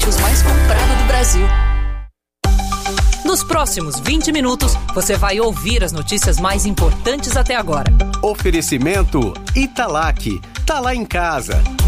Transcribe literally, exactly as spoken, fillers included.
ônibus mais comprado do Brasil. Nos próximos vinte minutos, você vai ouvir as notícias mais importantes até agora. Oferecimento Italac. Tá lá em casa.